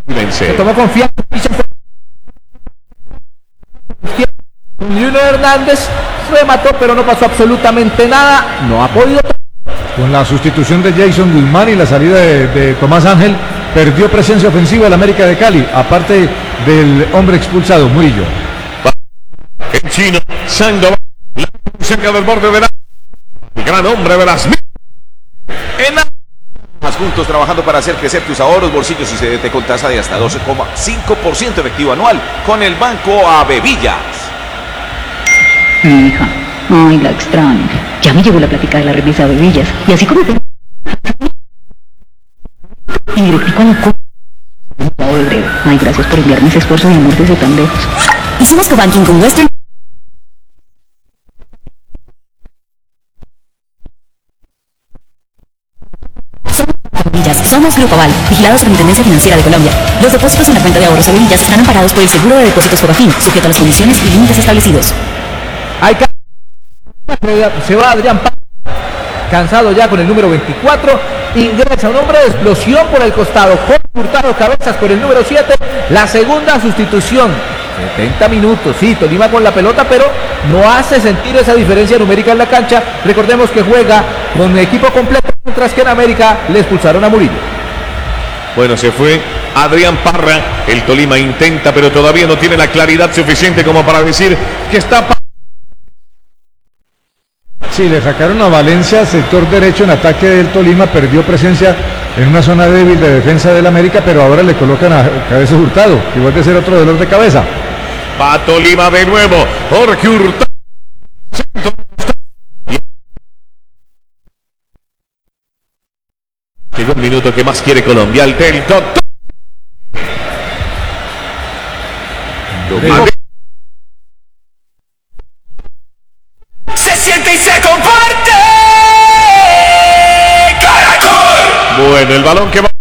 Se tomó confianza. Junior Hernández remató, pero no pasó absolutamente nada. No ha podido. Con la sustitución de Jason Guzmán y la salida de Tomás Ángel, perdió presencia ofensiva el América de Cali, aparte del hombre expulsado, Murillo. En China, Sandoval, cerca del borde de la... El gran hombre de las... Más juntos trabajando para hacer crecer tus ahorros, bolsillos y CDT con tasa de hasta 12,5% efectivo anual con el Banco Avevillas. Mi hija, ay, la extraño. Ya me llegó la plática de la remesa de Villas. Y así como... Y directico en el breve. Ay, gracias por enviarme ese esfuerzo de amor desde tan lejos. Hicimos cobanking con Western... Somos Grupo Aval, vigilado por la Intendencia Financiera de Colombia. Los depósitos en la cuenta de ahorros Avevillas estarán amparados por el seguro de depósitos Fogafín, sujeto a las condiciones y límites establecidos. Se va Adrián Parra, cansado ya con el número 24, ingresa un hombre de explosión por el costado, Jorge Hurtado Cabezas por el número 7, la segunda sustitución, 70 minutos, sí, Tolima con la pelota, pero no hace sentir esa diferencia numérica en la cancha. Recordemos que juega con equipo completo, mientras que en América le expulsaron a Murillo. Bueno, se fue Adrián Parra, el Tolima intenta, pero todavía no tiene la claridad suficiente como para decir que está... Sí, le sacaron a Valencia, sector derecho en ataque del Tolima, perdió presencia en una zona débil de defensa del América, pero ahora le colocan a Cabezas Hurtado, que vuelve a ser otro dolor de cabeza. Va Tolima de nuevo, Jorge Hurtado. Llegó un minuto que más quiere Colombia, el del doctor. Se siente y se comparte. Caracol. Bueno, el balón que va